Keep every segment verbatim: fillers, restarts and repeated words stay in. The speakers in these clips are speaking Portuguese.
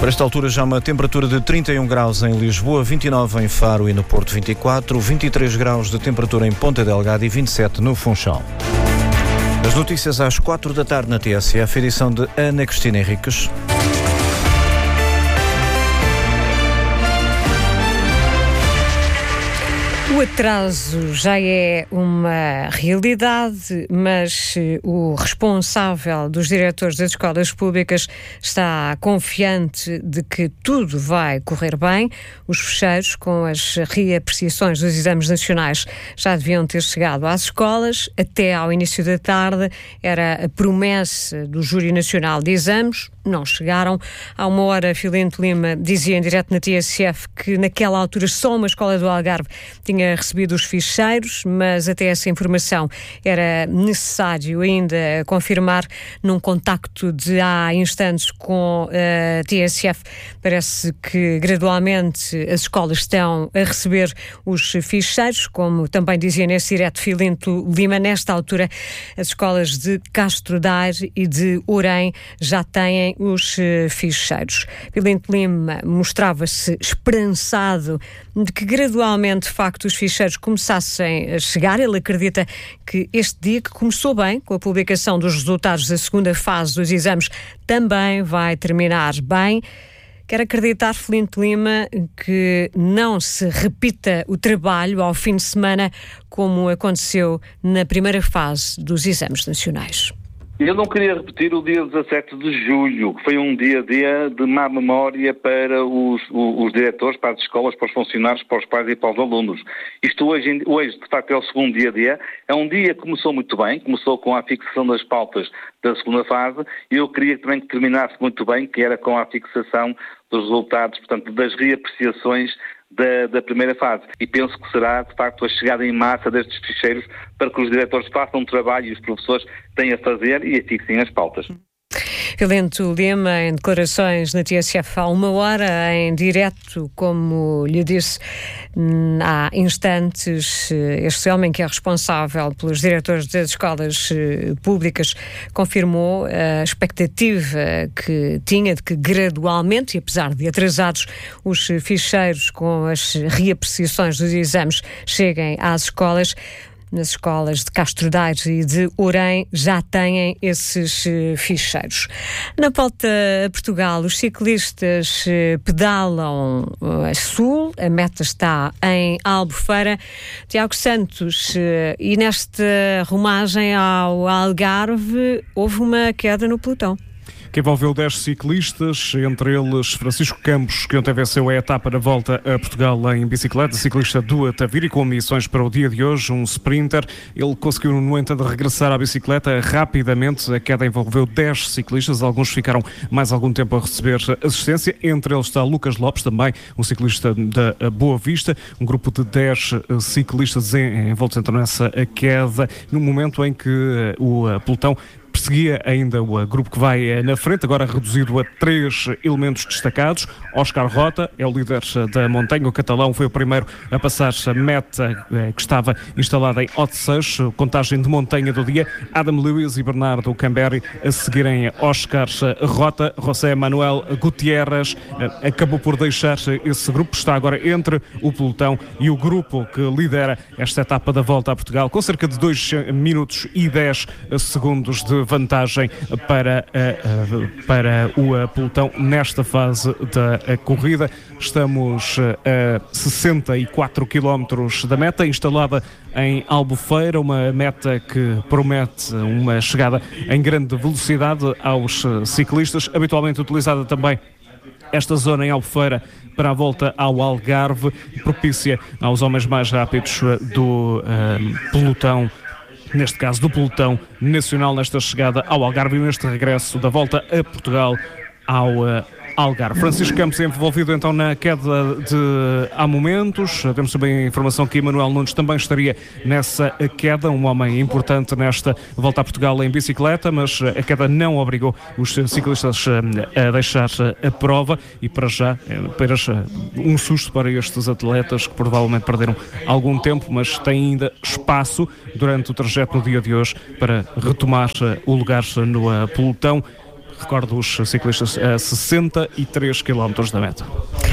Para esta altura já uma temperatura de trinta e um graus em Lisboa, vinte e nove em Faro e no Porto vinte e quatro, vinte e três graus de temperatura em Ponta Delgada e vinte e sete no Funchal. As notícias às quatro da tarde na T S F, edição de Ana Cristina Henriques. O atraso já é uma realidade, mas o responsável dos diretores das escolas públicas está confiante de que tudo vai correr bem. Os fecheiros com as reapreciações dos exames nacionais já deviam ter chegado às escolas. Até ao início da tarde era a promessa do Júri Nacional de Exames. Não chegaram. Há uma hora, Filinto Lima dizia em direto na T S F que naquela altura só uma escola do Algarve tinha recebido os ficheiros, mas até essa informação era necessário ainda confirmar num contacto de há instantes com a T S F. Parece que gradualmente as escolas estão a receber os ficheiros, como também dizia nesse direto Filinto Lima. Nesta altura, as escolas de Castro Daire e de Orém já têm os ficheiros. Filinto Lima mostrava-se esperançado de que gradualmente, de facto, os ficheiros começassem a chegar. Ele acredita que este dia, que começou bem, com a publicação dos resultados da segunda fase dos exames, também vai terminar bem. Quer acreditar, Filinto Lima, que não se repita o trabalho ao fim de semana como aconteceu na primeira fase dos exames nacionais. Eu não queria repetir o dia dezassete de julho, que foi um dia-a-dia de má memória para os, os, os diretores, para as escolas, para os funcionários, para os pais e para os alunos. Isto hoje, hoje de facto, é o segundo dia-a-dia. É um dia que começou muito bem, começou com a fixação das pautas da segunda fase, e eu queria também que terminasse muito bem, que era com a fixação dos resultados, portanto, das reapreciações Da, da primeira fase. E penso que será, de facto, a chegada em massa destes ficheiros para que os diretores façam um trabalho e os professores têm a fazer e afixem as pautas. Filinto Lima, em declarações na T S F há uma hora, em direto, como lhe disse há instantes, este homem que é responsável pelos diretores das escolas públicas confirmou a expectativa que tinha de que gradualmente, e apesar de atrasados, os ficheiros com as reapreciações dos exames cheguem às escolas. Nas escolas de Castro Daire e de Orém já têm esses uh, ficheiros. Na volta a Portugal, os ciclistas uh, pedalam uh, a sul, a meta está em Albufeira. Tiago Santos, uh, e nesta rumagem ao Algarve houve uma queda no pelotão. Que envolveu dez ciclistas, entre eles Francisco Campos, que ontem venceu a etapa da volta a Portugal em bicicleta, ciclista do Tavira, e com missões para o dia de hoje, um sprinter. Ele conseguiu, no entanto, regressar à bicicleta rapidamente. A queda envolveu dez ciclistas, alguns ficaram mais algum tempo a receber assistência. Entre eles está Lucas Lopes, também um ciclista da Boa Vista. Um grupo de dez ciclistas envoltos então nessa queda, no momento em que o pelotão perseguia ainda o grupo que vai na frente, agora reduzido a três elementos destacados. Oscar Rota é o líder da montanha, o catalão foi o primeiro a passar a meta que estava instalada em Odeceixe, contagem de montanha do dia. Adam Lewis e Bernardo Camberi a seguirem Oscar Rota. José Manuel Gutierrez acabou por deixar esse grupo, está agora entre o pelotão e o grupo que lidera esta etapa da volta a Portugal, com cerca de dois minutos e dez segundos de vantagem para, uh, para o uh, pelotão nesta fase da uh, corrida. Estamos uh, a sessenta e quatro quilómetros da meta, instalada em Albufeira, uma meta que promete uma chegada em grande velocidade aos uh, ciclistas, habitualmente utilizada também esta zona em Albufeira para a volta ao Algarve, propícia aos homens mais rápidos uh, do uh, pelotão, neste caso do pelotão nacional, nesta chegada ao Algarve e neste regresso da volta a Portugal ao uh, Algarve. Francisco Campos é envolvido então na queda de há momentos. Temos também a informação que Emanuel Nunes também estaria nessa queda, um homem importante nesta volta a Portugal em bicicleta, mas a queda não obrigou os ciclistas a deixar a prova e para já, para um susto para estes atletas que provavelmente perderam algum tempo, mas têm ainda espaço durante o trajeto no dia de hoje para retomar o lugar no pelotão. recordo os ciclistas a sessenta e três quilómetros da meta.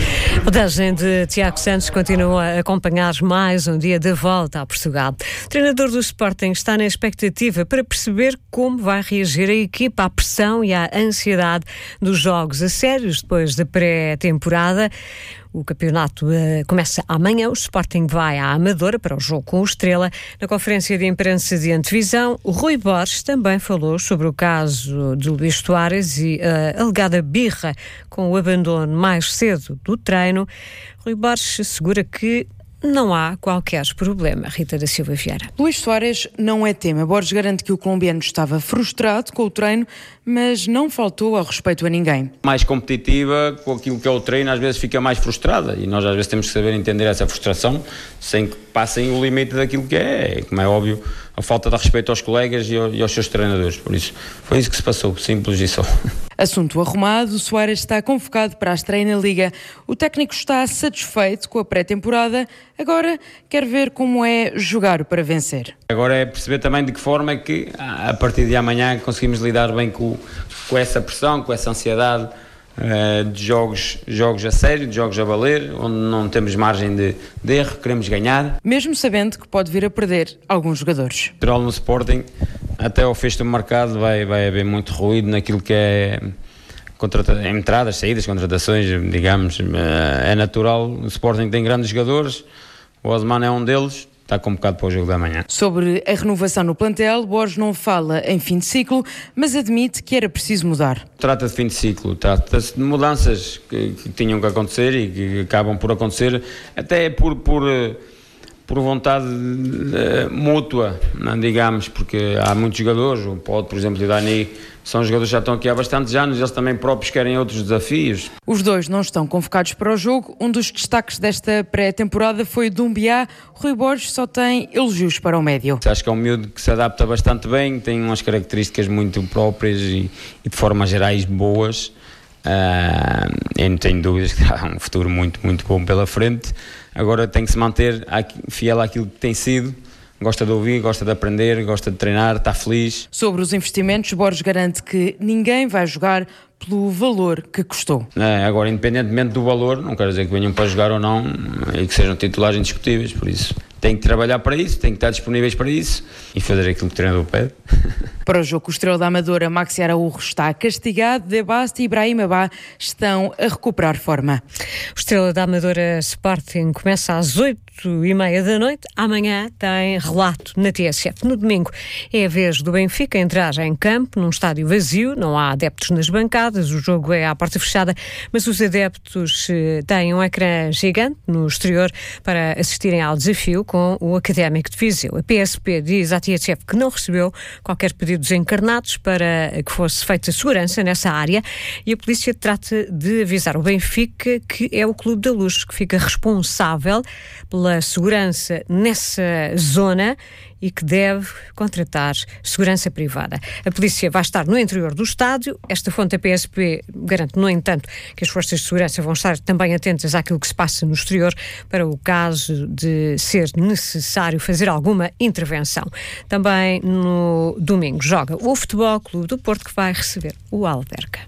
A rodagem de Tiago Santos continua a acompanhar mais um dia de volta a Portugal. O treinador do Sporting está na expectativa para perceber como vai reagir a equipa à pressão e à ansiedade dos jogos a sérios depois da pré-temporada. O campeonato uh, começa amanhã. O Sporting vai à Amadora para o jogo com o Estrela. Na conferência de imprensa de antevisão, o Rui Borges também falou sobre o caso de Luís Soares e a alegada birra com o abandono mais cedo do treino. Rui Borges assegura que não há qualquer problema. Rita da Silva Vieira. Luís Soares não é tema. Borges garante que o colombiano estava frustrado com o treino, mas não faltou ao respeito a ninguém. Mais competitiva com aquilo que é o treino, às vezes fica mais frustrada e nós às vezes temos que saber entender essa frustração sem que passem o limite daquilo que é, como é óbvio, a falta de respeito aos colegas e aos seus treinadores. Por isso, foi isso que se passou, simples e só. Assunto arrumado, Soares está convocado para a estreia na Liga. O técnico está satisfeito com a pré-temporada, agora quer ver como é jogar para vencer. Agora é perceber também de que forma é que, a partir de amanhã, conseguimos lidar bem com, com essa pressão, com essa ansiedade uh, de jogos, jogos a sério, de jogos a valer, onde não temos margem de, de erro, queremos ganhar. Mesmo sabendo que pode vir a perder alguns jogadores. No Sporting, até ao fecho do mercado, vai, vai haver muito ruído naquilo que é contrata- entradas, saídas, contratações, digamos. É natural, o Sporting tem grandes jogadores, o Osman é um deles. Está convocado para o jogo da manhã. Sobre a renovação no plantel, Borges não fala em fim de ciclo, mas admite que era preciso mudar. Trata-se de fim de ciclo, trata-se de mudanças que, que tinham que acontecer e que acabam por acontecer, até por, por, por vontade uh, mútua, digamos, porque há muitos jogadores, o Paulo, por exemplo, e o Dani, são jogadores que já estão aqui há bastantes anos, eles também próprios querem outros desafios. Os dois não estão convocados para o jogo. Um dos destaques desta pré-temporada foi Dumbiá. Rui Borges só tem elogios para o médio. Acho que é um miúdo que se adapta bastante bem, tem umas características muito próprias e, e de formas gerais boas. Uh, eu não tenho dúvidas que há um futuro muito, muito bom pela frente. Agora tem que se manter fiel àquilo que tem sido. Gosta de ouvir, gosta de aprender, gosta de treinar, está feliz. Sobre os investimentos, Borges garante que ninguém vai jogar pelo valor que custou. É, agora, independentemente do valor, não quero dizer que venham para jogar ou não e que sejam titulares indiscutíveis, por isso tem que trabalhar para isso, tem que estar disponíveis para isso e fazer aquilo que o treinador pede. Para o jogo com o Estrela da Amadora, Maxi Araújo está castigado, De Bast e Ibrahim Abá estão a recuperar forma. O Estrela da Amadora Sporting começa às oito e meia da noite. Amanhã tem relato na T S F. No domingo é a vez do Benfica entrar em campo num estádio vazio, não há adeptos nas bancadas, o jogo é à porta fechada, mas os adeptos têm um ecrã gigante no exterior para assistirem ao desafio com o Académico de Viseu. A P S P diz à T S F que não recebeu qualquer pedido dos encarnados para que fosse feita segurança nessa área e a polícia trata de avisar o Benfica que é o Clube da Luz que fica responsável pela segurança nessa zona e que deve contratar segurança privada. A polícia vai estar no interior do estádio. Esta fonte da P S P garante, no entanto, que as forças de segurança vão estar também atentas àquilo que se passa no exterior para o caso de ser necessário fazer alguma intervenção. Também no domingo joga o Futebol Clube do Porto, que vai receber o Alverca.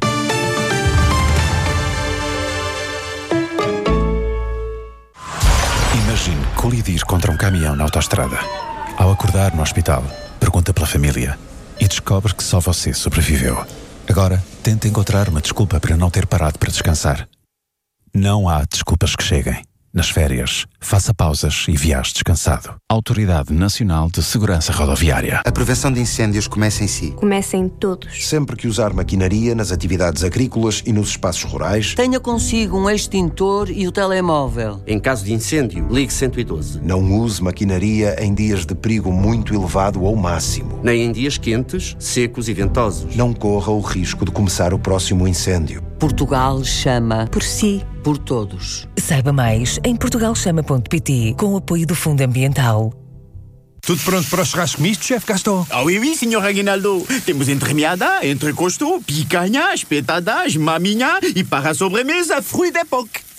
Imagine colidir contra um caminhão na autoestrada. Ao acordar no hospital, pergunta pela família e descobre que só você sobreviveu. Agora, tenta encontrar uma desculpa para não ter parado para descansar. Não há desculpas que cheguem. Nas férias, faça pausas e viaje descansado. Autoridade Nacional de Segurança Rodoviária. A prevenção de incêndios começa em si. Começa em todos. Sempre que usar maquinaria nas atividades agrícolas e nos espaços rurais, tenha consigo um extintor e o telemóvel. Em caso de incêndio, ligue cento e doze. Não use maquinaria em dias de perigo muito elevado ou máximo. Nem em dias quentes, secos e ventosos. Não corra o risco de começar o próximo incêndio. Portugal chama por si. Por todos. Saiba mais em portugal chama ponto pt com o apoio do Fundo Ambiental. Tudo pronto para o churrasco misto, chefe Gaston? Ah oui, oui, senhor Aguinaldo. Temos entremeada, entrecosto, picanha, espetadas, maminha e para a sobremesa, fruit d'époque.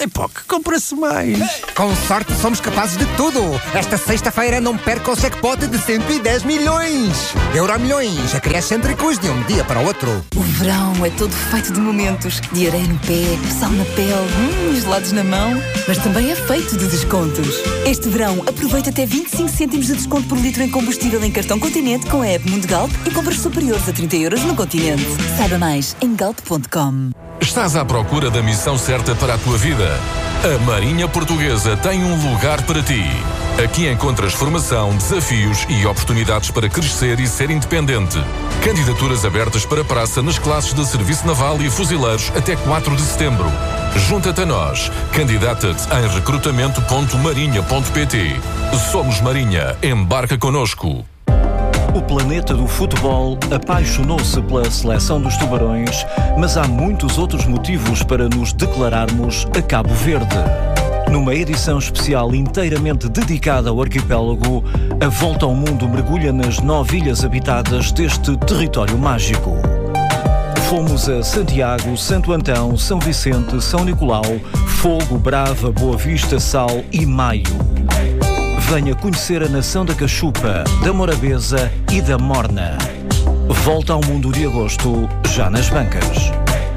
Nesta época, compra-se mais. Com sorte somos capazes de tudo. Esta sexta-feira não perca o jackpot de cento e dez milhões. Euromilhões, acrescêntricos de um dia para o outro. O verão é todo feito de momentos. De areia no pé, sal na pele, hum, gelados na mão. Mas também é feito de descontos. Este verão, aproveita até vinte e cinco cêntimos de desconto por litro em combustível em cartão Continente com a app Mundo Galp e compras superiores a trinta euros no Continente. Saiba mais em galp ponto com. Estás à procura da missão certa para a tua vida? A Marinha Portuguesa tem um lugar para ti. Aqui encontras formação, desafios e oportunidades para crescer e ser independente. Candidaturas abertas para praça nas classes de Serviço Naval e Fuzileiros até quatro de setembro. Junta-te a nós. Candidata-te em recrutamento ponto marinha ponto pt. Somos Marinha. Embarca connosco. O planeta do futebol apaixonou-se pela seleção dos Tubarões, mas há muitos outros motivos para nos declararmos a Cabo Verde. Numa edição especial inteiramente dedicada ao arquipélago, a Volta ao Mundo mergulha nas nove ilhas habitadas deste território mágico. Fomos a Santiago, Santo Antão, São Vicente, São Nicolau, Fogo, Brava, Boa Vista, Sal e Maio. Venha conhecer a nação da Cachupa, da Morabeza e da Morna. Volta ao Mundo de agosto, já nas bancas.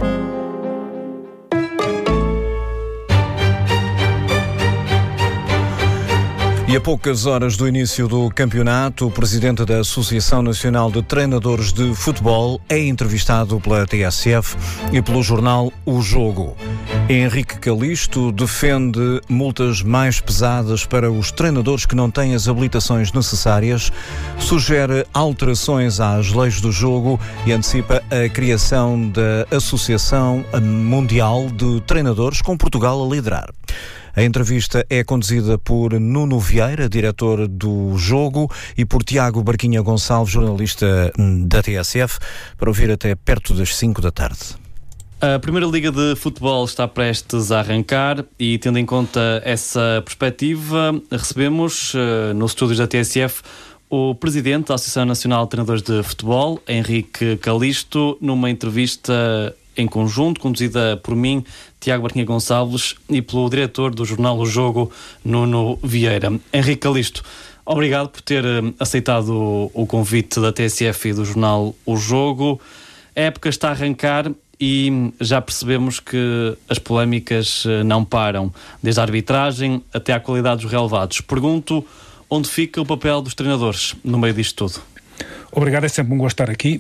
E a poucas horas do início do campeonato, o presidente da Associação Nacional de Treinadores de Futebol é entrevistado pela T S F e pelo jornal O Jogo. Henrique Calixto defende multas mais pesadas para os treinadores que não têm as habilitações necessárias, sugere alterações às leis do jogo e antecipa a criação da Associação Mundial de Treinadores, com Portugal a liderar. A entrevista é conduzida por Nuno Vieira, diretor do Jogo, e por Tiago Barquinha Gonçalves, jornalista da T S F, para ouvir até perto das cinco da tarde. A Primeira Liga de Futebol está prestes a arrancar e, tendo em conta essa perspectiva, recebemos uh, nos estúdios da T S F o presidente da Associação Nacional de Treinadores de Futebol, Henrique Calixto, numa entrevista em conjunto, conduzida por mim, Tiago Barquinha Gonçalves, e pelo diretor do jornal O Jogo, Nuno Vieira. Henrique Calixto, obrigado por ter aceitado o, o convite da T S F e do jornal O Jogo. A época está a arrancar e já percebemos que as polémicas não param, desde a arbitragem até à qualidade dos relevados. Pergunto, onde fica o papel dos treinadores no meio disto tudo? Obrigado, é sempre um gosto estar aqui.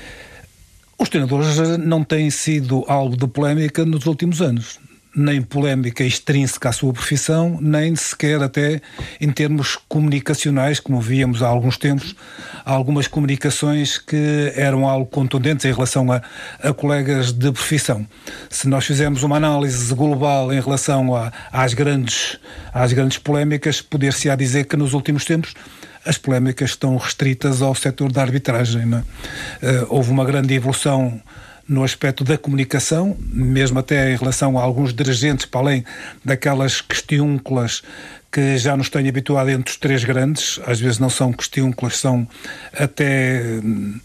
Os treinadores não têm sido alvo de polémica nos últimos anos. Nem polémica extrínseca à sua profissão, nem sequer até em termos comunicacionais, como víamos há alguns tempos, algumas comunicações que eram algo contundentes em relação a, a colegas de profissão. Se nós fizermos uma análise global em relação a, às, grandes, às grandes polémicas, poder-se-á dizer que nos últimos tempos as polémicas estão restritas ao setor da arbitragem, não é? Uh, houve uma grande evolução no aspecto da comunicação, mesmo até em relação a alguns dirigentes, para além daquelas questiúnculas que já nos têm habituado entre os três grandes. Às vezes não são questiúnculas, são até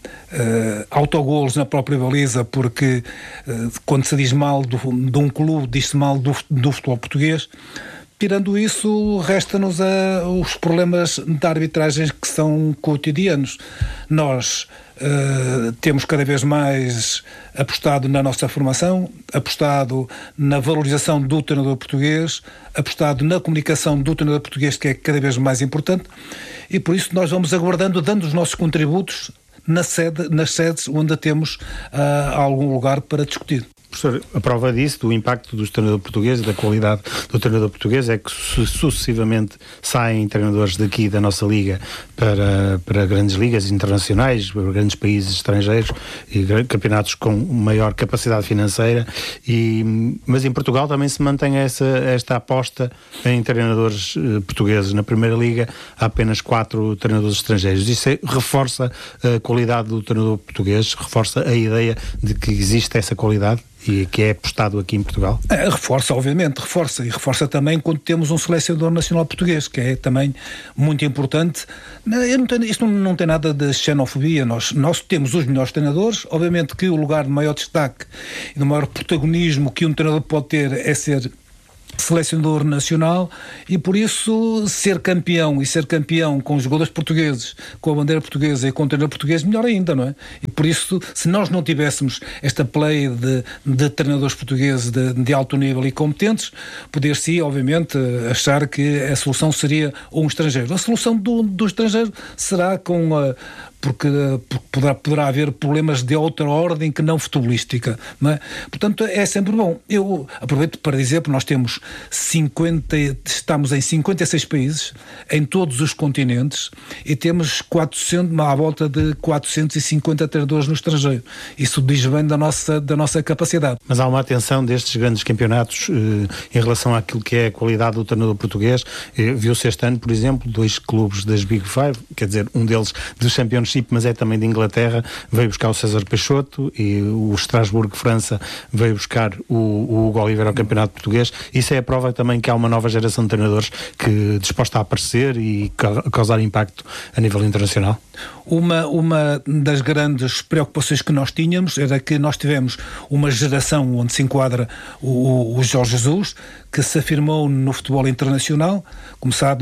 uh, autogolos na própria baliza, porque uh, quando se diz mal do, de um clube, diz-se mal do, do futebol português. Tirando isso, resta-nos a, os problemas da arbitragem que são cotidianos. Nós uh, temos cada vez mais apostado na nossa formação, apostado na valorização do treinador português, apostado na comunicação do treinador português, que é cada vez mais importante, e por isso nós vamos aguardando, dando os nossos contributos na sede, nas sedes onde temos uh, algum lugar para discutir. Professor, a prova disso, do impacto do treinador português e da qualidade do treinador português, é que sucessivamente saem treinadores daqui da nossa liga para, para grandes ligas internacionais, para grandes países estrangeiros e campeonatos com maior capacidade financeira, e, mas em Portugal também se mantém essa, esta aposta em treinadores uh, portugueses. Na Primeira Liga há apenas quatro treinadores estrangeiros. Isso é, reforça a qualidade do treinador português, reforça a ideia de que existe essa qualidade e que é apostado aqui em Portugal? É, reforça, obviamente, reforça. E reforça também quando temos um selecionador nacional português, que é também muito importante. Eu não tenho, isto não, não tem nada de xenofobia. Nós, nós temos os melhores treinadores. Obviamente que o lugar de maior destaque e de maior protagonismo que um treinador pode ter é ser selecionador nacional e por isso ser campeão e ser campeão com os jogadores portugueses, com a bandeira portuguesa e com o treinador português, melhor ainda, não é? E por isso, se nós não tivéssemos esta play de, de treinadores portugueses de, de alto nível e competentes, poder-se, obviamente, achar que a solução seria um estrangeiro. A solução do, do estrangeiro será com a porque, porque poderá, poderá haver problemas de outra ordem que não futebolística, não é? Portanto, é sempre bom. Eu aproveito para dizer que nós temos cinquenta, estamos em cinquenta e seis países, em todos os continentes, e temos quatrocentos, à volta de quatrocentos e cinquenta treinadores no estrangeiro. Isso diz bem da nossa, da nossa capacidade. Mas há uma atenção destes grandes campeonatos eh, em relação àquilo que é a qualidade do treinador português. Eh, viu-se este ano, por exemplo, dois clubes das Big Five, quer dizer, um deles dos Championship, mas é também de Inglaterra, veio buscar o César Peixoto, e o Estrasburgo, França, veio buscar o, o Hugo Oliveira ao Campeonato Português. Isso é a prova também que há uma nova geração de treinadores que disposta a aparecer e ca- causar impacto a nível internacional. Uma, uma das grandes preocupações que nós tínhamos era que nós tivemos uma geração onde se enquadra o, o Jorge Jesus, que se afirmou no futebol internacional, começado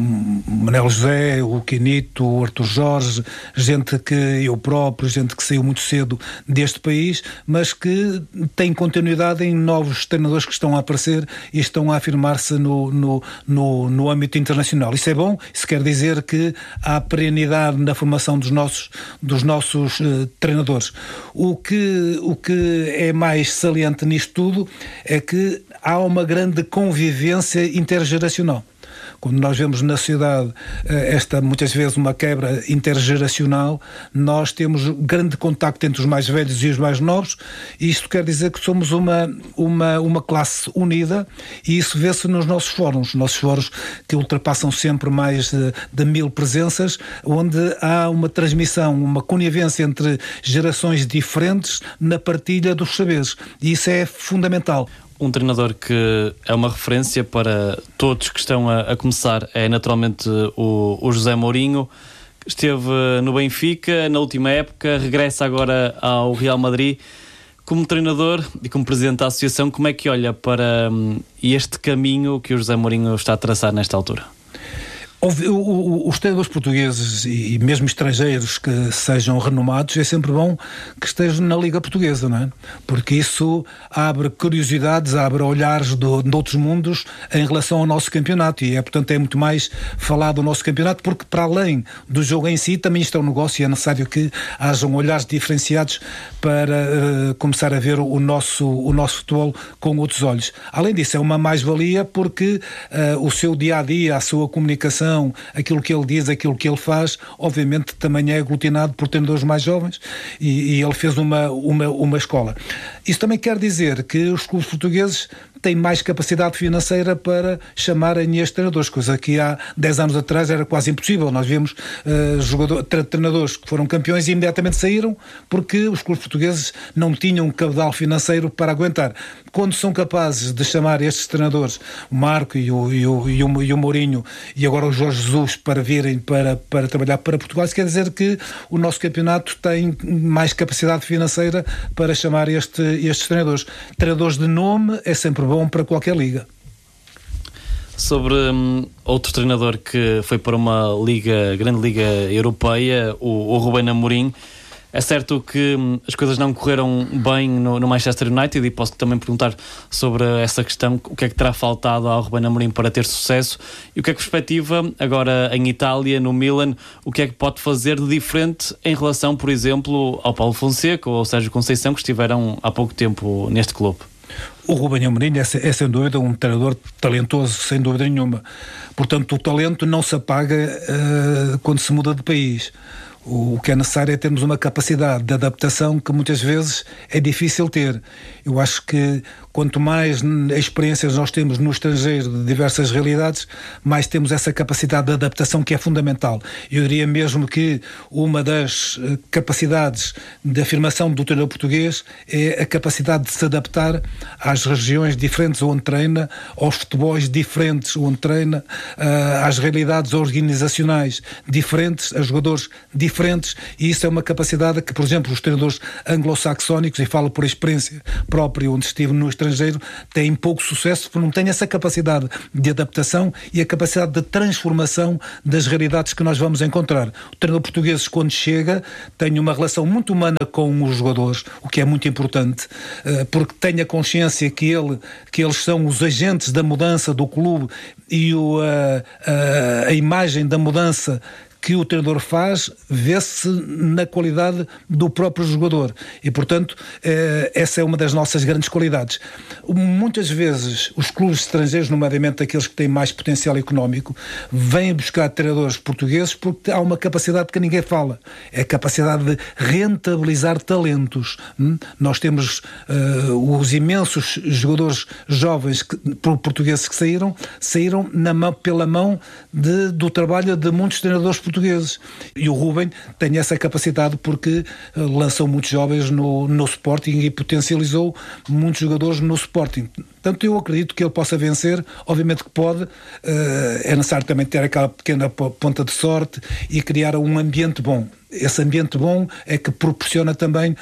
Manel José, o Quinito, o Arthur Jorge, gente que eu próprio, gente que saiu muito cedo deste país, mas que tem continuidade em novos treinadores que estão a aparecer e estão a afirmar-se no, no, no, no âmbito internacional. Isso é bom, isso quer dizer que há perenidade na formação dos nossos, dos nossos uh, treinadores. O que, o que é mais saliente nisto tudo é que há uma grande convivência intergeracional. Quando nós vemos na sociedade esta, muitas vezes, uma quebra intergeracional, nós temos grande contacto entre os mais velhos e os mais novos, e isto quer dizer que somos uma, uma, uma classe unida, e isso vê-se nos nossos fóruns, nossos fóruns que ultrapassam sempre mais de, de mil presenças, onde há uma transmissão, uma conivência entre gerações diferentes na partilha dos saberes, e isso é fundamental. Um treinador que é uma referência para todos que estão a, a começar é naturalmente o, o José Mourinho. Esteve no Benfica na última época, regressa agora ao Real Madrid. Como treinador e como presidente da associação, como é que olha para um, este caminho que o José Mourinho está a traçar nesta altura? Os treinadores portugueses e mesmo estrangeiros que sejam renomados, é sempre bom que estejam na Liga Portuguesa, não é? Porque isso abre curiosidades, abre olhares do, de outros mundos em relação ao nosso campeonato, e é, portanto, é muito mais falar do nosso campeonato, porque para além do jogo em si, também isto é um negócio e é necessário que hajam olhares diferenciados para uh, começar a ver o nosso, o nosso futebol com outros olhos. Além disso, é uma mais-valia porque uh, o seu dia-a-dia, a sua comunicação, aquilo que ele diz, aquilo que ele faz, obviamente também é aglutinado por treinadores mais jovens, e, e ele fez uma, uma, uma escola. Isso também quer dizer que os clubes portugueses têm mais capacidade financeira para chamarem estes treinadores, coisa que há dez anos atrás era quase impossível. Nós vimos uh, jogadores, treinadores que foram campeões e imediatamente saíram porque os clubes portugueses não tinham um capital financeiro para aguentar. Quando são capazes de chamar estes treinadores, o Marco e o, e o, e o, e o Mourinho e agora o Jorge Jesus, para virem para, para trabalhar para Portugal, isso quer dizer que o nosso campeonato tem mais capacidade financeira para chamar este, estes treinadores. Treinadores de nome é sempre bom para qualquer liga. Sobre um, outro treinador que foi para uma liga, grande liga europeia, o, o Rubén Amorim. É certo que hum, as coisas não correram bem no, no Manchester United, e posso também perguntar sobre essa questão, o que é que terá faltado ao Rubén Amorim para ter sucesso, e o que é que perspectiva agora em Itália, no Milan, o que é que pode fazer de diferente em relação, por exemplo, ao Paulo Fonseca ou ao Sérgio Conceição, que estiveram há pouco tempo neste clube? O Rubén Amorim é, é sem dúvida um treinador talentoso, sem dúvida nenhuma. Portanto, o talento não se apaga uh, quando se muda de país. O que é necessário é termos uma capacidade de adaptação que muitas vezes é difícil ter. Eu acho que quanto mais experiências nós temos no estrangeiro de diversas realidades, mais temos essa capacidade de adaptação que é fundamental. Eu diria mesmo que uma das capacidades de afirmação do treinador português é a capacidade de se adaptar às regiões diferentes onde treina, aos futebols diferentes onde treina, às realidades organizacionais diferentes, a jogadores diferentes. diferentes, e isso é uma capacidade que, por exemplo, os treinadores anglo-saxónicos, e falo por experiência própria onde estive no estrangeiro têm pouco sucesso porque não têm essa capacidade de adaptação e a capacidade de transformação das realidades que nós vamos encontrar. O treinador português, quando chega, tem uma relação muito humana com os jogadores, o que é muito importante, porque tem a consciência que, ele, que eles são os agentes da mudança do clube e o, a, a, a imagem da mudança que o treinador faz vê-se na qualidade do próprio jogador e, portanto, eh, essa é uma das nossas grandes qualidades. Muitas vezes os clubes estrangeiros, nomeadamente aqueles que têm mais potencial económico, vêm buscar treinadores portugueses porque há uma capacidade que ninguém fala, é a capacidade de rentabilizar talentos. Hum? Nós temos uh, os imensos jogadores jovens que, portugueses que saíram, saíram na mão, pela mão de, do trabalho de muitos treinadores portugueses. portugueses. E o Rubem tem essa capacidade porque uh, lançou muitos jovens no, no Sporting e potencializou muitos jogadores no Sporting. Portanto, eu acredito que ele possa vencer, obviamente que pode, uh, é necessário também ter aquela pequena ponta de sorte e criar um ambiente bom. Esse ambiente bom é que proporciona também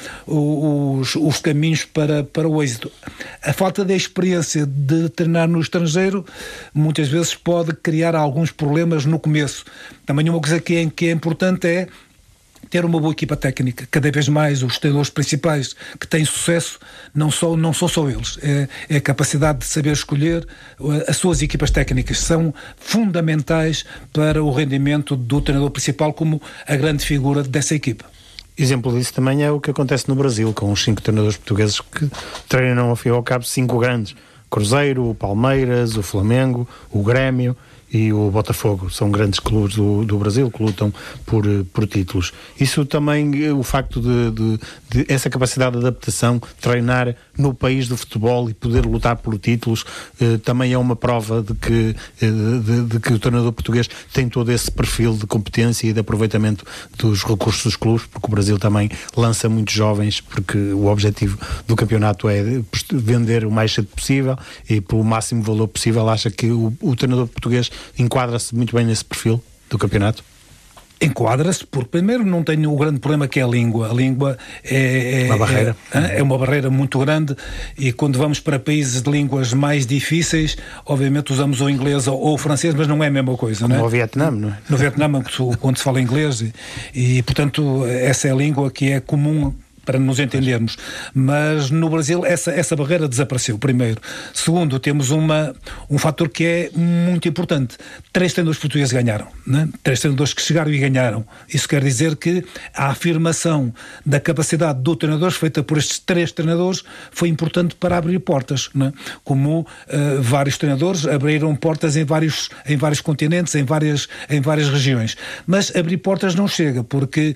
os, os caminhos para, para o êxito. A falta de experiência de treinar no estrangeiro muitas vezes pode criar alguns problemas no começo. Também uma coisa que é, que é importante é ter uma boa equipa técnica. Cada vez mais os treinadores principais que têm sucesso não são, não são só eles. É, é a capacidade de saber escolher. As suas equipas técnicas são fundamentais para o rendimento do treinador principal como a grande figura dessa equipa. Exemplo disso também é o que acontece no Brasil, com os cinco treinadores portugueses que treinam ao fim e ao cabo cinco grandes. Cruzeiro, o Palmeiras, o Flamengo, o Grêmio e o Botafogo. São grandes clubes do, do Brasil que lutam por, por títulos. Isso também, o facto de, de, de essa capacidade de adaptação, treinar no país do futebol e poder lutar por títulos, eh, também é uma prova de que, eh, de, de que o treinador português tem todo esse perfil de competência e de aproveitamento dos recursos dos clubes, porque o Brasil também lança muitos jovens, porque o objetivo do campeonato é vender o mais cedo possível e pelo máximo valor possível. Acha que o, o treinador português enquadra-se muito bem nesse perfil do campeonato? Enquadra-se, porque primeiro não tem o grande problema que é a língua. A língua é, é, uma barreira. É, é uma barreira muito grande e quando vamos para países de línguas mais difíceis, obviamente usamos o inglês ou o francês, mas não é a mesma coisa. Como não é? No Vietnã, não é? No Vietnã, quando se fala inglês e, e, portanto, essa é a língua que é comum para nos entendermos, mas no Brasil essa, essa barreira desapareceu, primeiro. Segundo, temos uma, um fator que é muito importante. Três treinadores portugueses ganharam, né? Três treinadores que chegaram e ganharam. Isso quer dizer que a afirmação da capacidade do treinador feita por estes três treinadores foi importante para abrir portas, né? Como uh, vários treinadores abriram portas em vários, em vários continentes, em várias, em várias regiões. Mas abrir portas não chega, porque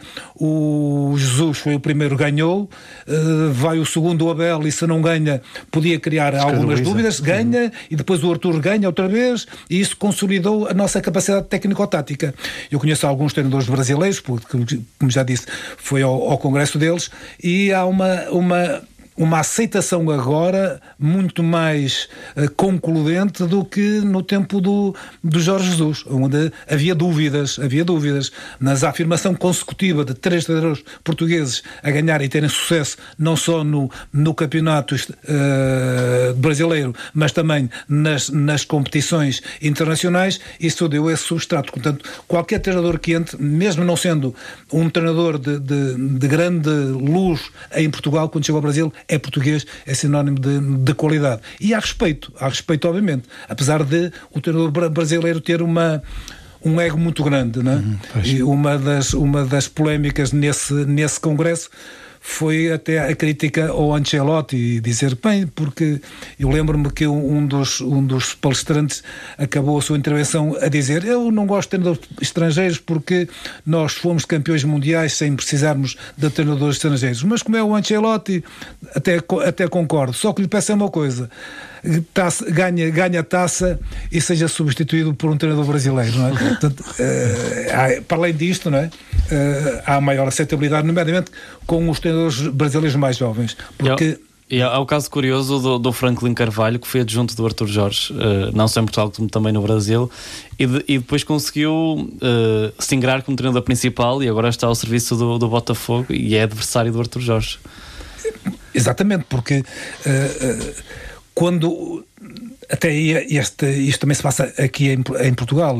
o Jesus foi o primeiro que ganhou. Uh, vai o segundo, o Abel, e se não ganha podia criar algumas dúvidas, ganha, e depois o Arthur ganha outra vez, e isso consolidou a nossa capacidade técnico-tática. Eu conheço alguns treinadores brasileiros, porque, como já disse, foi ao, ao congresso deles, e há uma... uma uma aceitação agora muito mais uh, concludente do que no tempo do, do Jorge Jesus, onde havia dúvidas, havia dúvidas, mas a afirmação consecutiva de três treinadores portugueses a ganhar e terem sucesso não só no, no campeonato uh, brasileiro, mas também nas, nas competições internacionais, isso deu esse substrato. Portanto, qualquer treinador que entre, mesmo não sendo um treinador de, de, de grande luz em Portugal, quando chegou ao Brasil, é português, é sinónimo de, de qualidade. E há respeito, há respeito obviamente, apesar de o treinador brasileiro ter uma, um ego muito grande, não é? Uhum, e uma das, uma das polémicas nesse, nesse congresso foi até a crítica ao Ancelotti e dizer, bem, porque eu lembro-me que um dos, um dos palestrantes acabou a sua intervenção a dizer, eu não gosto de treinadores estrangeiros porque nós fomos campeões mundiais sem precisarmos de treinadores estrangeiros, mas como é o Ancelotti, até, até concordo, só que lhe peço uma coisa, taça, ganha, ganha a taça e seja substituído por um treinador brasileiro, não é? Portanto, uh, há, para além disto, não é? Uh, há maior aceitabilidade, nomeadamente com os treinadores brasileiros mais jovens, porque... E há o caso curioso do, do Franklin Carvalho, que foi adjunto do Arthur Jorge, uh, não só em Portugal como também no Brasil, e, de, e depois conseguiu uh, se ingrar como treinador principal e agora está ao serviço do, do Botafogo e é adversário do Arthur Jorge. Exatamente, porque uh, uh, quando até este, isto também se passa aqui em, em Portugal,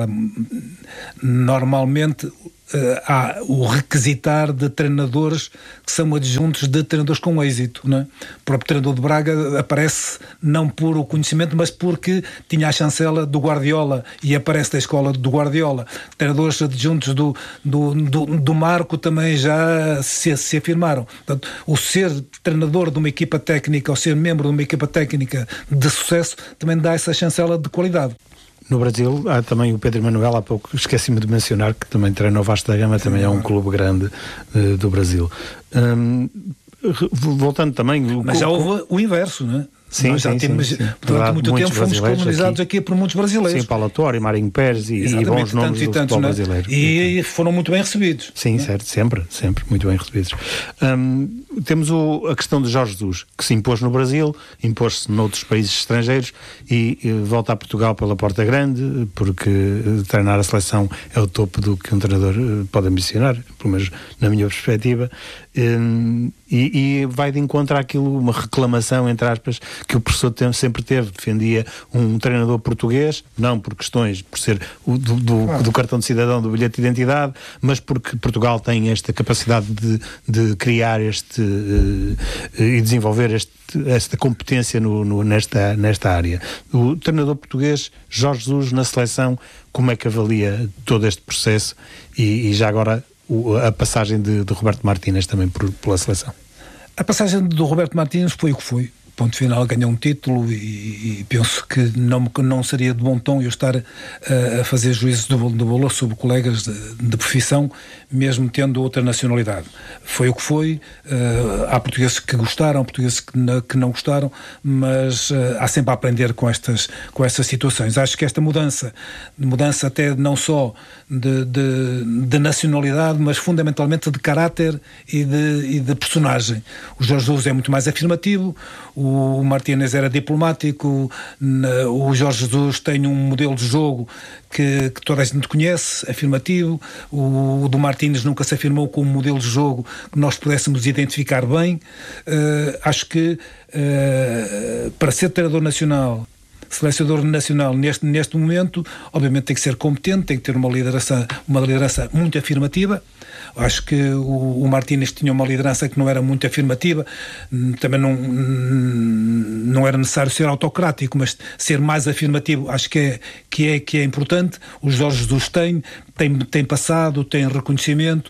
normalmente Uh, há o requisitar de treinadores que são adjuntos de treinadores com êxito, não é? O próprio treinador de Braga aparece não por o conhecimento, mas porque tinha a chancela do Guardiola e aparece da escola do Guardiola. Treinadores adjuntos do, do, do, do Marco também já se, se afirmaram. Portanto, o ser treinador de uma equipa técnica ou ser membro de uma equipa técnica de sucesso também dá essa chancela de qualidade. No Brasil há também o Pedro Manuel, há pouco esqueci-me de mencionar que também treina o Vasco da Gama, também é um clube grande uh, do Brasil. Um, voltando também... Mas já houve o inverso, não é? Sim, Nós já sim, temos, sim, sim. Durante muito tempo fomos colonizados aqui. aqui por muitos brasileiros. Sim, Paulo Torre, Marinho Pérez e, e bons nomes do futebol brasileiro. E foram muito bem recebidos. Sim, certo, sempre, sempre muito bem recebidos. Um, temos o, a questão de Jorge Jesus, que se impôs no Brasil, impôs-se noutros países estrangeiros e, e volta a Portugal pela porta grande, porque treinar a seleção é o topo do que um treinador pode ambicionar, pelo menos na minha perspectiva. Um, e, e vai de encontro àquilo, uma reclamação, entre aspas, que o professor sempre teve. Defendia um treinador português, não por questões, por ser o, do, do, do cartão de cidadão, do bilhete de identidade, mas porque Portugal tem esta capacidade de, de criar este uh, e desenvolver este, esta competência no, no, nesta, nesta área. O treinador português, Jorge Jesus, na seleção, como é que avalia todo este processo e, e já agora a passagem de, de Roberto Martínez também por, pela seleção? A passagem do Roberto Martínez foi o que foi. Ponto final, ganhou um título e, e penso que não, não seria de bom tom eu estar uh, a fazer juízos de, de valor sobre colegas de, de profissão, mesmo tendo outra nacionalidade. Foi o que foi. Uh, há portugueses que gostaram, portugueses que, na, que não gostaram, mas uh, há sempre a aprender com estas, com estas situações. Acho que esta mudança, mudança até não só de, de, de nacionalidade, mas fundamentalmente de caráter e de, e de personagem. O Jorge Jesus é muito mais afirmativo, o Martínez era diplomático, o Jorge Jesus tem um modelo de jogo que, que toda a gente conhece, afirmativo. O, o do Martínez nunca se afirmou como um modelo de jogo que nós pudéssemos identificar bem. Uh, acho que uh, para ser treinador nacional, selecionador nacional neste, neste momento, obviamente tem que ser competente, tem que ter uma liderança, uma liderança muito afirmativa. Acho que o, o Martínez tinha uma liderança que não era muito afirmativa, também não, não era necessário ser autocrático, mas ser mais afirmativo acho que é, que é, que é importante. O Jorge Jesus tem, tem, tem passado, tem reconhecimento,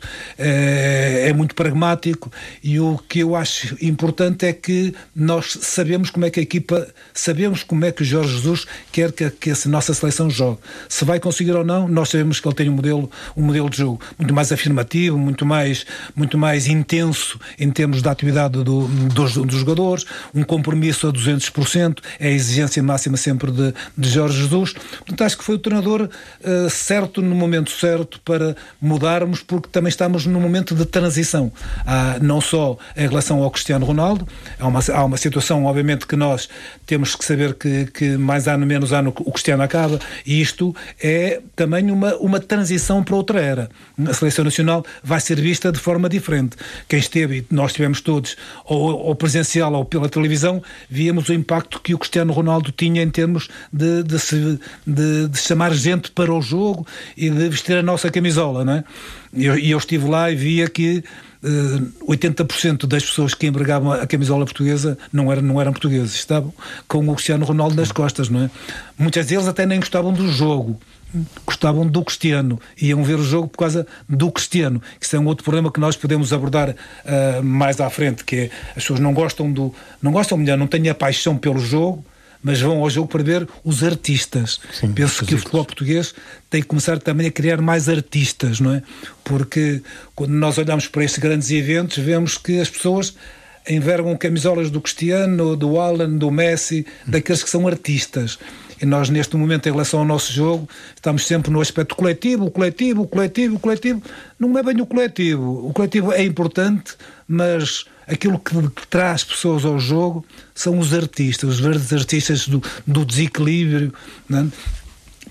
é, é muito pragmático, e o que eu acho importante é que nós sabemos como é que a equipa, sabemos como é que o Jorge Jesus quer que, que a nossa seleção jogue. Se vai conseguir ou não, nós sabemos que ele tem um modelo, um modelo de jogo muito mais afirmativo, muito mais, muito mais intenso em termos da atividade do, dos, dos jogadores, um compromisso a duzentos por cento, é a exigência máxima sempre de, de Jorge Jesus. Portanto, acho que foi o treinador uh, certo no momento certo para mudarmos, porque também estamos num momento de transição. Há, não só em relação ao Cristiano Ronaldo, há uma, há uma situação, obviamente, que nós temos que saber que, que mais ano, menos ano, o Cristiano acaba, e isto é também uma, uma transição para outra era. A seleção nacional vai ser vista de forma diferente. Quem esteve, e nós estivemos todos, ou, ou presencial ou pela televisão, víamos o impacto que o Cristiano Ronaldo tinha em termos de, de, se, de, de chamar gente para o jogo e de vestir a nossa camisola, não é? E eu, eu estive lá e via que uh, oitenta por cento das pessoas que empregavam a camisola portuguesa não eram, não eram portugueses, estavam com o Cristiano Ronaldo nas costas, não é? Muitos deles até nem gostavam do jogo, gostavam do Cristiano, iam ver o jogo por causa do Cristiano. Isso é um outro problema que nós podemos abordar uh, mais à frente, que é, as pessoas não gostam do, não gostam, melhor, não têm a paixão pelo jogo, mas vão ao jogo para ver os artistas. Sim, penso que o futebol português tem que começar também a criar mais artistas, não é? Porque quando nós olhamos para estes grandes eventos, vemos que as pessoas envergam camisolas do Cristiano, do Alan, do Messi, daqueles que são artistas. E nós, neste momento, em relação ao nosso jogo, estamos sempre no aspecto coletivo, o coletivo, o coletivo, o coletivo. Não é bem o coletivo. O coletivo é importante, mas aquilo que, que traz pessoas ao jogo são os artistas, os verdes artistas do, do desequilíbrio, não é?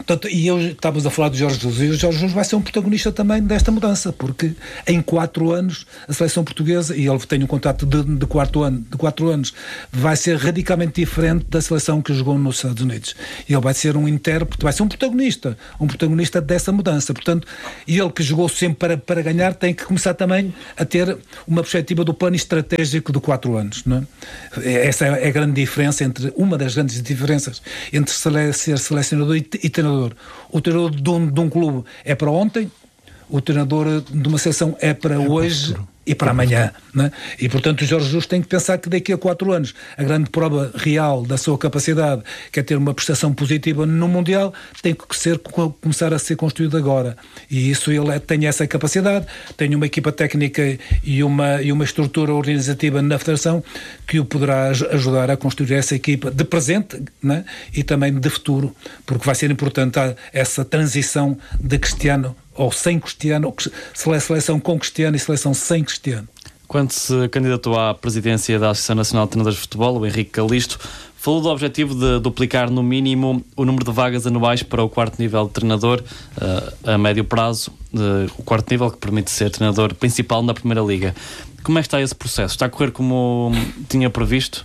Portanto, e eu estávamos a falar de Jorge Jesus, e o Jorge Jesus vai ser um protagonista também desta mudança, porque em quatro anos a seleção portuguesa, e ele tem um contrato de, de, quatro ano, de quatro anos, vai ser radicalmente diferente da seleção que jogou nos Estados Unidos. E ele vai ser um intérprete, vai ser um protagonista, um protagonista dessa mudança. Portanto, ele que jogou sempre para, para ganhar, tem que começar também a ter uma perspectiva do plano estratégico de quatro anos. Não é? Essa é a grande diferença, entre uma das grandes diferenças entre ser selecionador e, e treinador. O treinador de um, de um clube é para ontem, o treinador de uma seleção é para é hoje e para amanhã, né? E portanto o Jorge Jesus tem que pensar que daqui a quatro anos a grande prova real da sua capacidade, que é ter uma prestação positiva no Mundial, tem que ser, começar a ser construído agora, e isso ele tem essa capacidade, tem uma equipa técnica e uma, e uma estrutura organizativa na Federação que o poderá ajudar a construir essa equipa de presente, né? E também de futuro, porque vai ser importante essa transição de Cristiano ou sem Cristiano, seleção com Cristiano e seleção sem Cristiano. Quando se candidatou à presidência da Associação Nacional de Treinadores de Futebol, o Henrique Calisto falou do objetivo de duplicar no mínimo o número de vagas anuais para o quarto nível de treinador uh, a médio prazo, uh, o quarto nível que permite ser treinador principal na Primeira Liga. Como é que está esse processo? Está a correr como tinha previsto?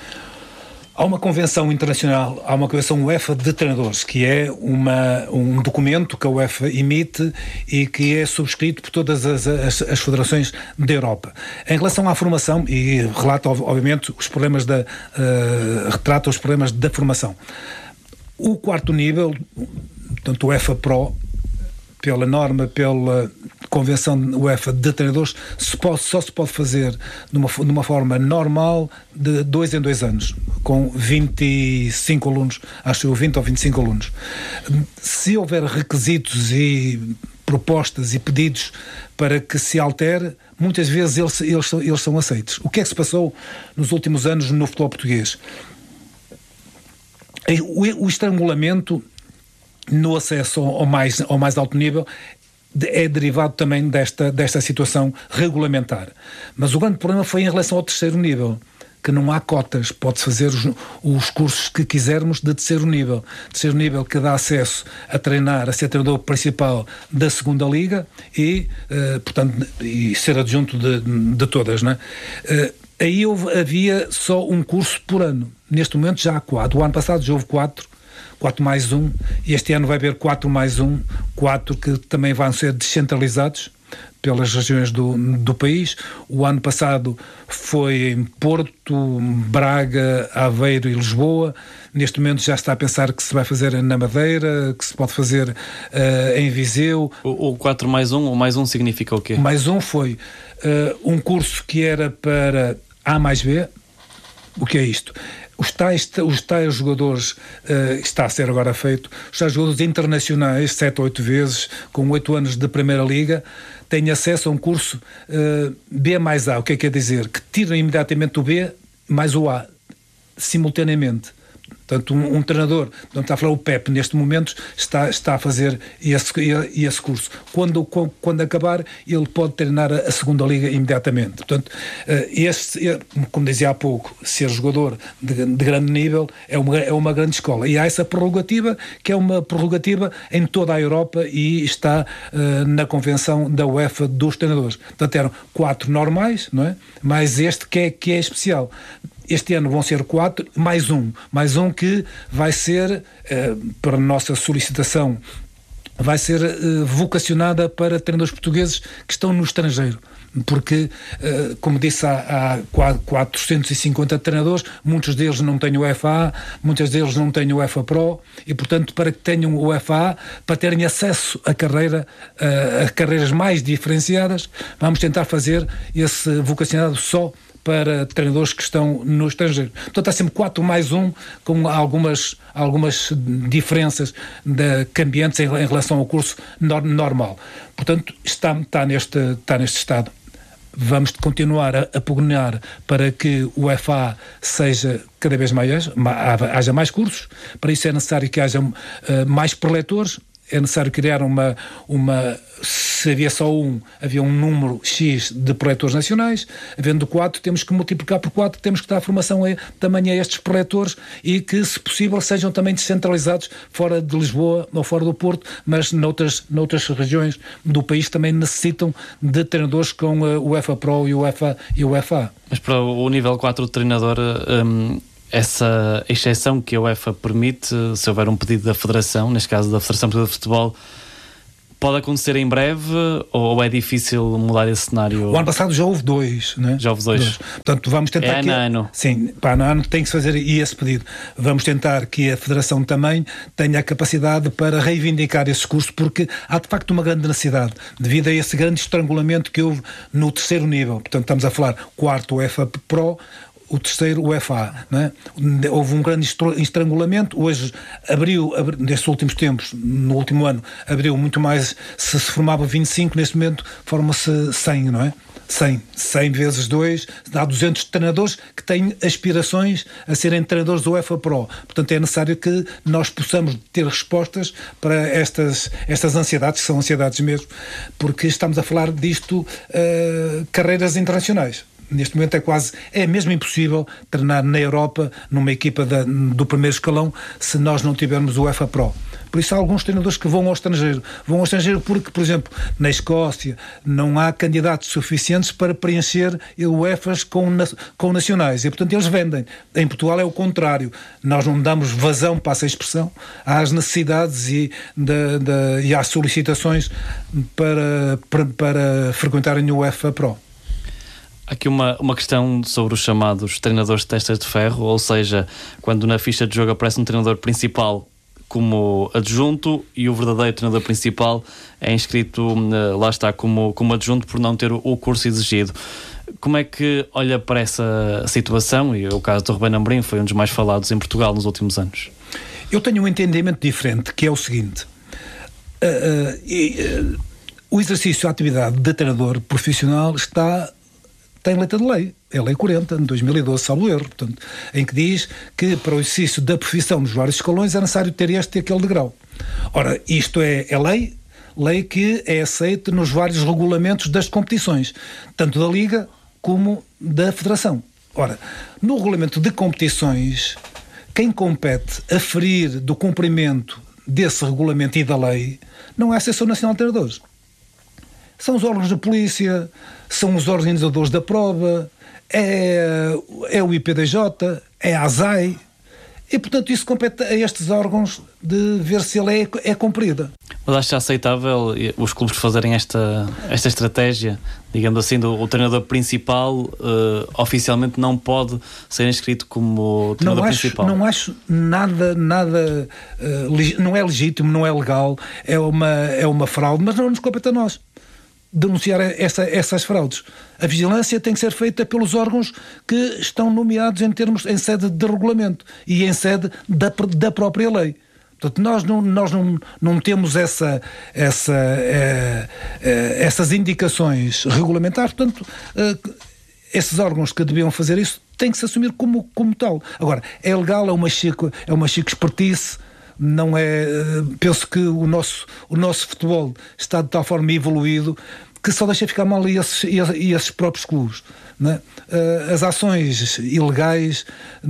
Há uma convenção internacional, há uma convenção UEFA de treinadores, que é uma, um documento que a UEFA emite e que é subscrito por todas as, as, as federações da Europa. Em relação à formação, e relata obviamente os problemas da, uh, retrata os problemas da formação. O quarto nível, portanto o UEFA Pro, pela norma, pela convenção UEFA de treinadores, se pode, só se pode fazer de uma, de uma forma normal de dois em dois anos, com vinte e cinco alunos, acho eu, vinte ou vinte e cinco alunos. Se houver requisitos e propostas e pedidos para que se altere, muitas vezes eles, eles, eles são aceitos. O que é que se passou nos últimos anos no futebol português? O, o estrangulamento no acesso ao mais, ao mais alto nível é derivado também desta, desta situação regulamentar. Mas o grande problema foi em relação ao terceiro nível, que não há cotas, pode-se fazer os, os cursos que quisermos de terceiro nível. Terceiro nível que dá acesso a treinar, a ser treinador principal da segunda liga e, uh, portanto, e ser adjunto de, de todas, não é? Uh, aí houve, havia só um curso por ano. Neste momento já há quatro. O ano passado já houve quatro. quatro mais um, e este ano vai haver quatro mais um, quatro que também vão ser descentralizados pelas regiões do, do país. O ano passado foi em Porto, Braga, Aveiro e Lisboa. Neste momento já está a pensar que se vai fazer na Madeira, que se pode fazer uh, em Viseu. O, o quatro mais um, ou mais um significa o quê? Mais um foi uh, um curso que era para A mais B. O que é isto? Os tais, os tais jogadores, uh, está a ser agora feito, os tais jogadores internacionais, sete ou oito vezes, com oito anos de Primeira Liga, têm acesso a um curso uh, B mais A. O que é que quer dizer? Que tiram imediatamente o B mais o A, simultaneamente. Portanto, um, um treinador, portanto, está a falar o Pepe, neste momento está, está a fazer esse, esse curso. Quando, quando acabar, ele pode treinar a, a segunda liga imediatamente. Portanto, este, como dizia há pouco, ser jogador de, de grande nível é uma, é uma grande escola. E há essa prerrogativa, que é uma prerrogativa em toda a Europa e está uh, na convenção da UEFA dos treinadores. Portanto, eram quatro normais, não é? Mais este que é, que é especial. Este ano vão ser quatro, mais um. Mais um que vai ser, eh, para a nossa solicitação, vai ser eh, vocacionada para treinadores portugueses que estão no estrangeiro. Porque, eh, como disse, há, há quatrocentos e cinquenta treinadores, muitos deles não têm o U E F A, muitos deles não têm o UEFA Pro, e, portanto, para que tenham o U E F A, para terem acesso a, carreira, a, a carreiras mais diferenciadas, vamos tentar fazer esse vocacionado só para treinadores que estão no estrangeiro. Portanto, há sempre quatro mais um, com algumas, algumas diferenças de cambiantes em, em relação ao curso no, normal. Portanto, está, está, neste, está neste estado. Vamos continuar a, a pugnar para que o U E F A seja cada vez maior, haja mais cursos. Para isso é necessário que haja uh, mais preletores. é necessário criar uma, uma... Se havia só um, havia um número X de preletores nacionais. Havendo quatro, temos que multiplicar por quatro, temos que dar formação a, também a estes preletores e que, se possível, sejam também descentralizados fora de Lisboa ou fora do Porto, mas noutras, noutras regiões do país também necessitam de treinadores com uh, o UEFA Pro e o UEFA, e o UEFA. Mas para o nível quatro de treinador... Um... essa exceção que a UEFA permite, se houver um pedido da Federação, neste caso da Federação Portuguesa de Futebol, pode acontecer em breve ou é difícil mudar esse cenário? O ano passado já houve dois, né? Já houve dois. dois. Portanto, vamos tentar... É que... ano a ano. Sim, para ano a ano tem que se fazer esse pedido. Vamos tentar que a Federação também tenha a capacidade para reivindicar esses cursos, porque há de facto uma grande necessidade, devido a esse grande estrangulamento que houve no terceiro nível. Portanto, estamos a falar quarto UEFA Pro, o terceiro UEFA, não é? Houve um grande estrangulamento. Hoje abriu, abriu, nestes últimos tempos, no último ano, abriu muito mais. Se se formava vinte e cinco, neste momento forma-se cem, não é? cem. cem vezes dois, dá duzentos treinadores que têm aspirações a serem treinadores do UEFA Pro. Portanto, é necessário que nós possamos ter respostas para estas, estas ansiedades, que são ansiedades mesmo, porque estamos a falar disto, uh, carreiras internacionais. Neste momento é quase, é mesmo impossível treinar na Europa numa equipa da, do primeiro escalão se nós não tivermos o UEFA Pro. Por isso há alguns treinadores que vão ao estrangeiro. Vão ao estrangeiro porque, por exemplo, na Escócia não há candidatos suficientes para preencher UEFAs com, com nacionais e, portanto, eles vendem. Em Portugal é o contrário. Nós não damos vazão, passa a expressão, às necessidades e, de, de, e às solicitações para, para, para frequentarem o UEFA Pro. Aqui uma, uma questão sobre os chamados treinadores de testas de ferro, ou seja, quando na ficha de jogo aparece um treinador principal como adjunto e o verdadeiro treinador principal é inscrito, lá está, como, como adjunto por não ter o, o curso exigido. Como é que olha para essa situação? E o caso do Rubén Amorim foi um dos mais falados em Portugal nos últimos anos. Eu tenho um entendimento diferente, que é o seguinte. Uh, uh, uh, o exercício, a atividade de treinador profissional está... tem letra de lei, é a Lei quarenta, de dois mil e doze, salvo erro, portanto, em que diz que para o exercício da profissão nos vários escalões é necessário ter este e aquele degrau. Ora, isto é, é lei, lei que é aceita nos vários regulamentos das competições, tanto da Liga como da Federação. Ora, no regulamento de competições, quem compete aferir do cumprimento desse regulamento e da lei não é a Associação Nacional de Treinadores. São os órgãos da polícia, são os organizadores da prova, é, é o I P D J, é a ASAI, e portanto isso compete a estes órgãos de ver se a lei é, é cumprida. Mas acha aceitável os clubes fazerem esta, esta estratégia, digamos assim, do o treinador principal uh, oficialmente não pode ser inscrito como treinador não acho, principal? Não acho nada, nada uh, não é legítimo, não é legal, é uma, é uma fraude, mas não nos compete a nós denunciar essa, essas fraudes. A vigilância tem que ser feita pelos órgãos que estão nomeados em termos, em sede de regulamento e em sede da, da própria lei. Portanto, nós não, nós não, não temos essa, essa, é, é, essas indicações regulamentares, portanto, é, esses órgãos que deviam fazer isso têm que se assumir como, como tal. Agora, é legal, é uma chico, é uma chico espertice. Não é, penso que o nosso, o nosso futebol está de tal forma evoluído que só deixa ficar mal esses, esses próprios clubes, não é? As ações ilegais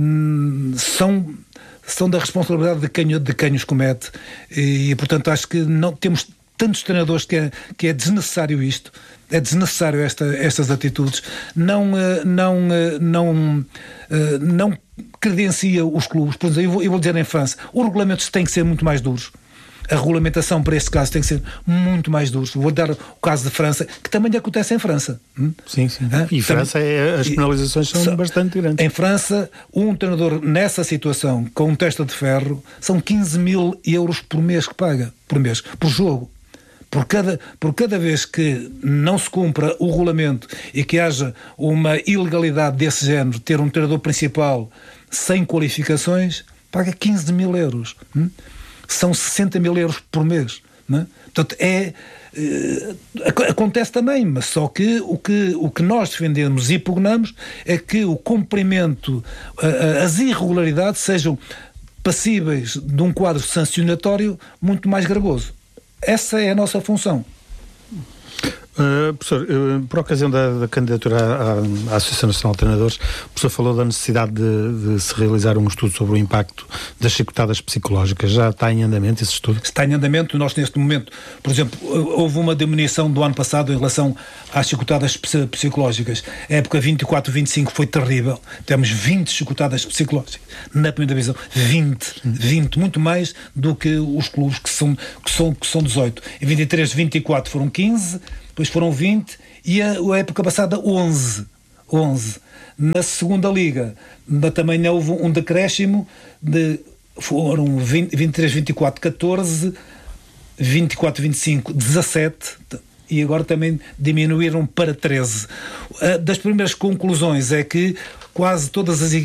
são, são da responsabilidade de quem, de quem os comete e, portanto, acho que não temos tantos treinadores que é, que é desnecessário isto, é desnecessário esta, estas atitudes, não, não, não, não credencia os clubes. Por exemplo, eu vou, eu vou dizer em França, os regulamentos têm que ser muito mais duros. A regulamentação para este caso tem que ser muito mais dura. Vou dar o caso de França, que também acontece em França. Sim, sim. Hã? E França, é, as penalizações são só, bastante grandes. Em França, um treinador nessa situação, com um testa de ferro, são quinze mil euros por mês que paga, por mês, por jogo. Por cada, por cada vez que não se cumpra o regulamento e que haja uma ilegalidade desse género, ter um treinador principal sem qualificações, paga quinze mil euros. Hum? São sessenta mil euros por mês. Não é? Portanto, é, é, acontece também, mas só que o, que o que nós defendemos e pugnamos é que o cumprimento, as irregularidades sejam passíveis de um quadro sancionatório muito mais gravoso. Essa é a nossa função. Uh, professor, uh, por ocasião da, da candidatura à, à Associação Nacional de Treinadores, o professor falou da necessidade de, de se realizar um estudo sobre o impacto das chicotadas psicológicas. Já está em andamento esse estudo? Está em andamento. Nós, neste momento, por exemplo, houve uma diminuição do ano passado em relação às chicotadas psicológicas. A época vinte e quatro vinte e cinco foi terrível. Temos vinte chicotadas psicológicas na primeira divisão. vinte. vinte. Muito mais do que os clubes que são, que são, que são dezoito. Em vinte e três, vinte e quatro foram quinze. Depois foram vinte e a, a época passada onze. onze. Na segunda liga também houve um decréscimo de, foram vinte, vinte e três, vinte e quatro, catorze, vinte e quatro, vinte e cinco, dezassete e agora também diminuíram para treze. Das primeiras conclusões é que quase todas as